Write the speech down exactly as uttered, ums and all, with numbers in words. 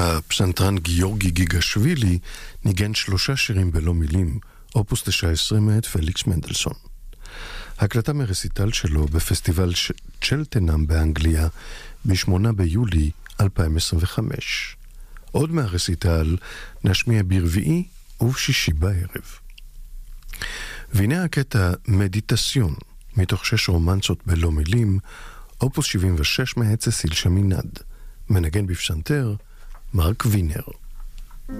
הפסנתרן גיאורגי גיגשווילי ניגן שלושה שירים בלא מילים, אופוס תשע עשרה מאת פליקס מנדלסון. הקלטה מרסיטל שלו בפסטיבל צ'לטנאם באנגליה ב-שמונה ביולי אלפיים עשרים וחמש. עוד מהרסיטל נשמיע ברביעי ובשישי בערב. והנה הקטע מדיטציון, מתוך שש רומנסות בלא מילים, אופוס שבעים ושש מאת ססיל שמינד. מנגן בפסנתר מרק וינר.